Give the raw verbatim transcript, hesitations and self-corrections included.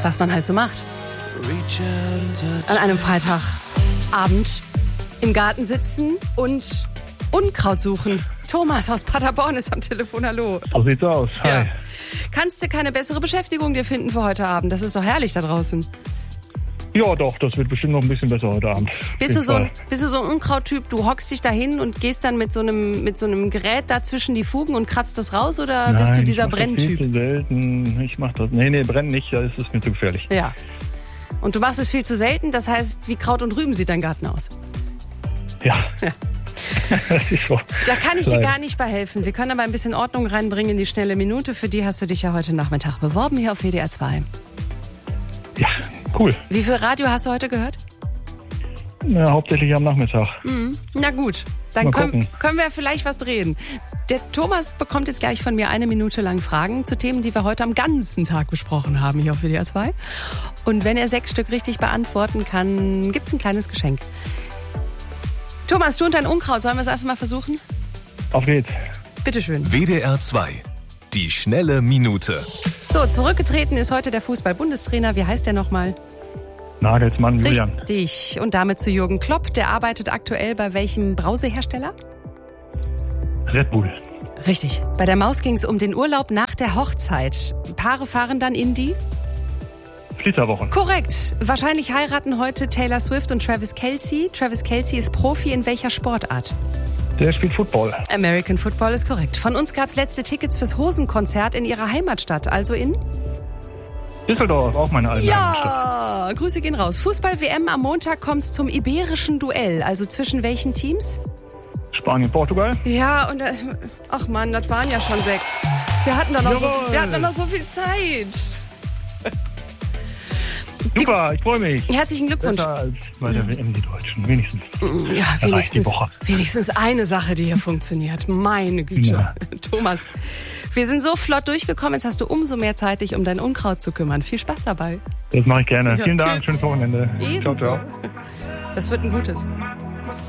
was man halt so macht. An einem Freitagabend im Garten sitzen und Unkraut suchen. Thomas aus Paderborn ist am Telefon, hallo. So sieht's aus, hi. Ja. Kannst du keine bessere Beschäftigung dir finden für heute Abend? Das ist doch herrlich da draußen. Ja doch, das wird bestimmt noch ein bisschen besser heute Abend. Bist du, so ein, bist du so ein Unkrauttyp, du hockst dich dahin und gehst dann mit so einem, mit so einem Gerät dazwischen die Fugen und kratzt das raus, oder Nein, bist du dieser ich mach Brenntyp? Das viel zu selten. Ich mach das. Nee, nee, brennen nicht, da ist es mir zu gefährlich. Ja. Und du machst es viel zu selten, das heißt, wie Kraut und Rüben sieht dein Garten aus? Ja. ja. Das ist so. Da kann ich dir gar nicht bei helfen. Wir können aber ein bisschen Ordnung reinbringen in die schnelle Minute. Für die hast du dich ja heute Nachmittag beworben hier auf W D R zwei. Ja, cool. Wie viel Radio hast du heute gehört? Ja, hauptsächlich am Nachmittag. Mhm. Na gut, dann können, können wir vielleicht was drehen. Der Thomas bekommt jetzt gleich von mir eine Minute lang Fragen zu Themen, die wir heute am ganzen Tag besprochen haben hier auf W D R zwei. Und wenn er sechs Stück richtig beantworten kann, gibt's ein kleines Geschenk. Thomas, du und dein Unkraut, sollen wir es einfach mal versuchen? Auf geht's. Bitteschön. W D R zwei, die schnelle Minute. So, zurückgetreten ist heute der Fußball-Bundestrainer. Wie heißt der nochmal? Nagelsmann, Julian. Richtig. Und damit zu Jürgen Klopp. Der arbeitet aktuell bei welchem Brausehersteller? Red Bull. Richtig. Bei der Maus ging es um den Urlaub nach der Hochzeit. Paare fahren dann in die? Flitterwochen. Korrekt. Wahrscheinlich heiraten heute Taylor Swift und Travis Kelce. Travis Kelce ist Profi in welcher Sportart? Der spielt Football. American Football ist korrekt. Von uns gab es letzte Tickets fürs Hosenkonzert in ihrer Heimatstadt, also in? Düsseldorf, auch meine alte Heimatstadt. Ja, Grüße gehen raus. Fußball-W M am Montag kommt's zum iberischen Duell. Also zwischen welchen Teams? Spanien, Portugal. Ja, und äh, ach Mann, das waren ja schon sechs. Wir hatten doch noch, so, wir hatten doch noch so viel Zeit. Super, ich freue mich. Herzlichen Glückwunsch. Besser als bei der W M die Deutschen, wenigstens. Ja, wenigstens, wenigstens eine Sache, die hier funktioniert. Meine Güte. Ja. Thomas, wir sind so flott durchgekommen, jetzt hast du umso mehr Zeit, dich um dein Unkraut zu kümmern. Viel Spaß dabei. Das mache ich gerne. Ja, Vielen Dank, tschüss. schönes Wochenende. Ebenso. Ciao, ciao. Das wird ein gutes.